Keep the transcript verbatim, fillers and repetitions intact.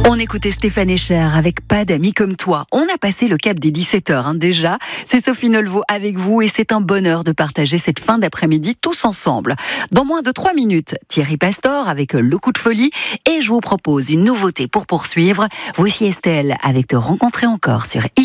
On écoutait Stéphane Echer avec Pas d'amis comme toi. On a passé le cap des dix-sept heures hein, déjà. C'est Sophie Nolvaud avec vous et c'est un bonheur de partager cette fin d'après-midi tous ensemble. Dans moins de trois minutes, Thierry Pastor avec Le Coup de Folie et je vous propose une nouveauté pour poursuivre. Voici Estelle avec Te rencontrer encore sur I C.